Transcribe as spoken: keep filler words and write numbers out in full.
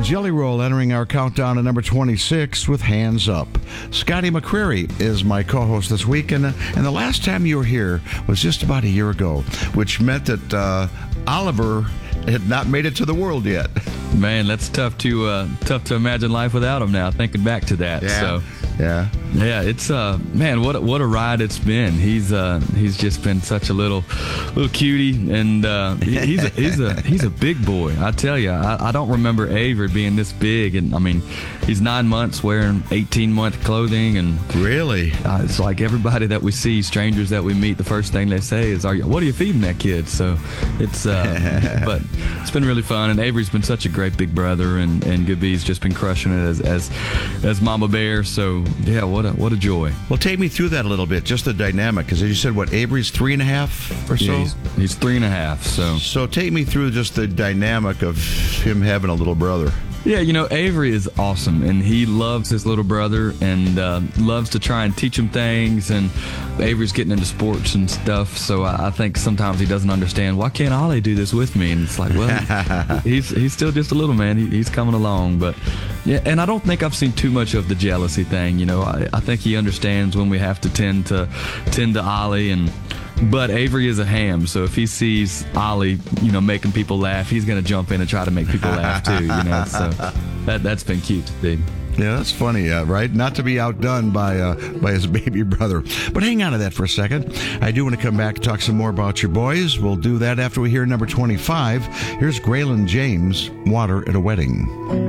Jelly Roll entering our countdown to number twenty-six with Hands Up. Scotty McCreery is my co-host this week, and, uh, and the last time you were here was just about a year ago, which meant that uh, Oliver had not made it to the world yet. Man, that's tough to uh, tough to imagine life without him now, thinking back to that. Yeah. So. Yeah, yeah, it's uh, man, what a, what a ride it's been. He's uh, he's just been such a little, little cutie, and uh, he, he's a, he's a he's a big boy. I tell you, I, I don't remember Avery being this big, and I mean, he's nine months wearing eighteen month clothing, and really, uh, it's like everybody that we see, strangers that we meet, the first thing they say is, "Are you? What are you feeding that kid?" So it's, uh, but it's been really fun, and Avery's been such a great big brother, and and Good B's just been crushing it as as as Mama Bear. So. Yeah, what a what a joy. Well, take me through that a little bit, just the dynamic, because as you said, what, Avery's three and a half or so? Yeah, he's, he's three and a half, so. So take me through just the dynamic of him having a little brother. Yeah, you know, Avery is awesome, and he loves his little brother and uh, loves to try and teach him things, and Avery's getting into sports and stuff, so I, I think sometimes he doesn't understand, why can't Ollie do this with me? And it's like, well, he's he's still just a little man. He, he's coming along, but yeah, and I don't think I've seen too much of the jealousy thing, you know. I, I think he understands when we have to tend to tend to Ollie, and but Avery is a ham, so if he sees Ollie, you know, making people laugh, he's going to jump in and try to make people laugh too, you know. So that that's been cute to see. Yeah, that's funny, uh, right? Not to be outdone by uh, by his baby brother. But hang on to that for a second. I do want to come back and talk some more about your boys. We'll do that after we hear number twenty-five. Here's Graylin James, Water at a Wedding.